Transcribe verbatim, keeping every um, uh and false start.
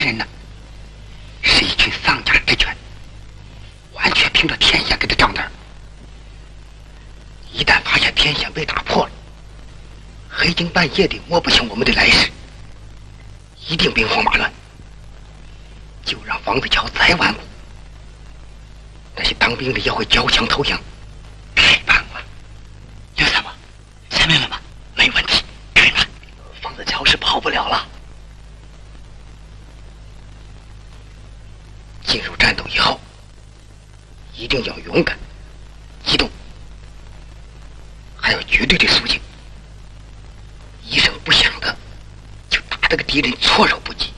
人呢，是一群丧家之犬，完全凭着天线给他长的。一旦发现天线被打破了，黑更半夜的摸不清我们的来势，一定兵荒马乱。就让房子桥再顽固，那些当兵的也会交枪投降。太棒了， 刘参谋，下命了吗？ 没问题，开吧。 房子桥是跑不了了。 进入战斗以后，一定要勇敢、机动，还有绝对的肃静。一声不响的，就打这个敌人措手不及。